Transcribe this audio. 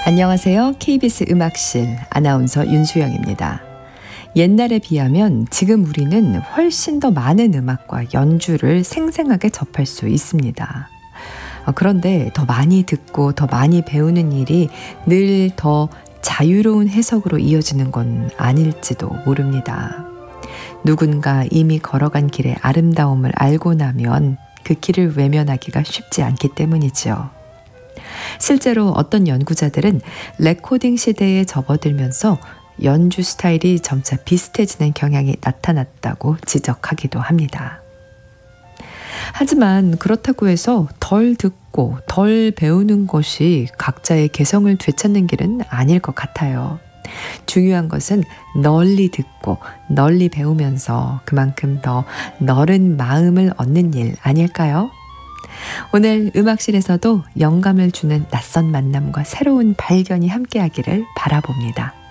안녕하세요. KBS 음악실 아나운서 윤수영입니다. 옛날에 비하면 지금 우리는 훨씬 더 많은 음악과 연주를 생생하게 접할 수 있습니다. 그런데 더 많이 듣고 더 많이 배우는 일이 늘 더 자유로운 해석으로 이어지는 건 아닐지도 모릅니다. 누군가 이미 걸어간 길의 아름다움을 알고 나면 그 길을 외면하기가 쉽지 않기 때문이지요. 실제로 어떤 연구자들은 레코딩 시대에 접어들면서 연주 스타일이 점차 비슷해지는 경향이 나타났다고 지적하기도 합니다. 하지만 그렇다고 해서 덜 듣고 덜 배우는 것이 각자의 개성을 되찾는 길은 아닐 것 같아요. 중요한 것은 널리 듣고 널리 배우면서 그만큼 더 넓은 마음을 얻는 일 아닐까요? 오늘 음악실에서도 영감을 주는 낯선 만남과 새로운 발견이 함께하기를 바라봅니다.